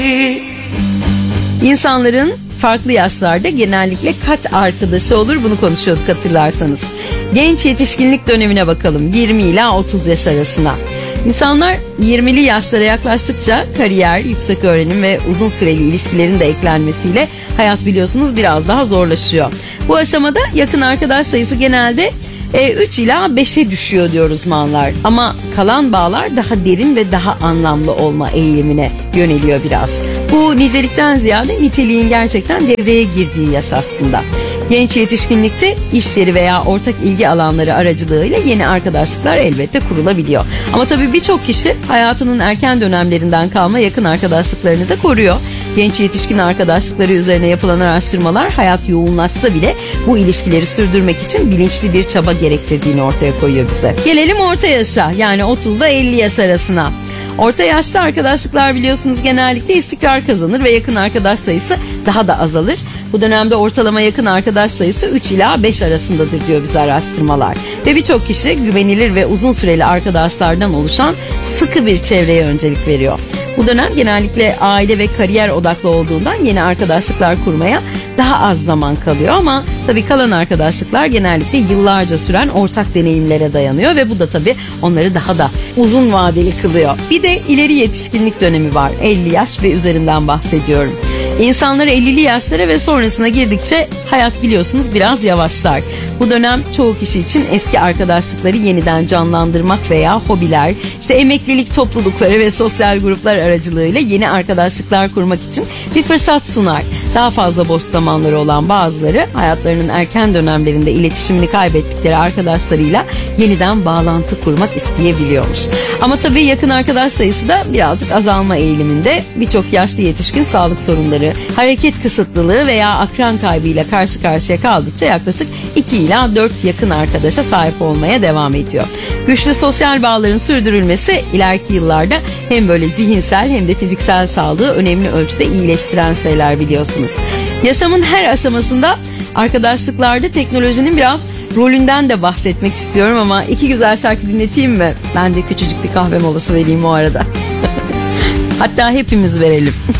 İnsanların farklı yaşlarda genellikle kaç arkadaşı olur, bunu konuşuyorduk hatırlarsanız. Genç yetişkinlik dönemine bakalım, 20 ila 30 yaş arasına. İnsanlar 20'li yaşlara yaklaştıkça kariyer, yüksek öğrenim ve uzun süreli ilişkilerin de eklenmesiyle hayat biliyorsunuz biraz daha zorlaşıyor. Bu aşamada yakın arkadaş sayısı genelde 3 ila 5'e düşüyor diyor uzmanlar. Ama kalan bağlar daha derin ve daha anlamlı olma eğilimine yöneliyor biraz. Bu nicelikten ziyade niteliğin gerçekten devreye girdiği yaş aslında. Genç yetişkinlikte iş yeri veya ortak ilgi alanları aracılığıyla yeni arkadaşlıklar elbette kurulabiliyor. Ama tabii birçok kişi hayatının erken dönemlerinden kalma yakın arkadaşlıklarını da koruyor. Genç yetişkin arkadaşlıkları üzerine yapılan araştırmalar hayat yoğunlaşsa bile bu ilişkileri sürdürmek için bilinçli bir çaba gerektirdiğini ortaya koyuyor bize. Gelelim orta yaşa, yani 30 ile 50 yaş arasına. Orta yaşta arkadaşlıklar biliyorsunuz genellikle istikrar kazanır ve yakın arkadaş sayısı daha da azalır. Bu dönemde ortalama yakın arkadaş sayısı 3 ila 5 arasındadır diyor bize araştırmalar. Ve birçok kişi güvenilir ve uzun süreli arkadaşlardan oluşan sıkı bir çevreye öncelik veriyor. Bu dönem genellikle aile ve kariyer odaklı olduğundan yeni arkadaşlıklar kurmaya daha az zaman kalıyor, ama tabii kalan arkadaşlıklar genellikle yıllarca süren ortak deneyimlere dayanıyor ve bu da tabii onları daha da uzun vadeli kılıyor. Bir de ileri yetişkinlik dönemi var, 50 yaş ve üzerinden bahsediyorum. İnsanlar 50'li yaşlara ve sonrasına girdikçe hayat biliyorsunuz biraz yavaşlar. Bu dönem çoğu kişi için eski arkadaşlıkları yeniden canlandırmak veya hobiler, işte emeklilik toplulukları ve sosyal gruplar aracılığıyla yeni arkadaşlıklar kurmak için bir fırsat sunar. Daha fazla boş zamanları olan bazıları hayatlarının erken dönemlerinde iletişimini kaybettikleri arkadaşlarıyla yeniden bağlantı kurmak isteyebiliyormuş. Ama tabii yakın arkadaş sayısı da birazcık azalma eğiliminde. Birçok yaşlı yetişkin sağlık sorunları, hareket kısıtlılığı veya akran kaybıyla karşı karşıya kaldıkça yaklaşık 2 ila 4 yakın arkadaşa sahip olmaya devam ediyor. Güçlü sosyal bağların sürdürülmesi ileriki yıllarda hem böyle zihinsel hem de fiziksel sağlığı önemli ölçüde iyileştiren şeyler biliyorsunuz. Yaşamın her aşamasında arkadaşlıklarda teknolojinin biraz rolünden de bahsetmek istiyorum, ama iki güzel şarkı dinleteyim mi? Ben de küçücük bir kahve molası vereyim o arada. Hatta hepimiz verelim.